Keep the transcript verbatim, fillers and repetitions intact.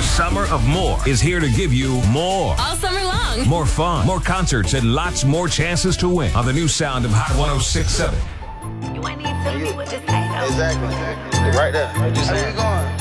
Summer of More is here to give you more. All summer long. More fun, more concerts, and lots more chances to win on the new sound of Hot one oh six point seven. You ain't need to tell me what to say, though. Exactly. Right there. What you saying? Where we going?